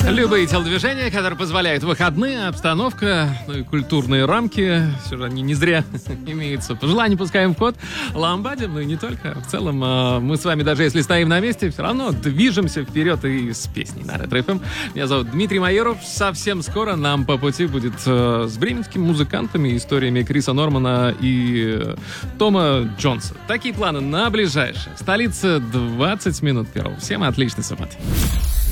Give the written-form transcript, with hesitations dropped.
Любые телодвижения, которые позволяют выходные, обстановка, ну и культурные рамки, все же они не зря имеются. Пожелания пускаем в ход, ламбадим, ну и не только. В целом, мы с вами, даже если стоим на месте, все равно движемся вперед и с песней на Ретро FM. Меня зовут Дмитрий Майоров. Совсем скоро нам по пути будет с бременскими музыкантами, историями Криса Нормана и Тома Джонса. Такие планы на ближайшее. Столица 20 минут первого. Всем отличной субботы.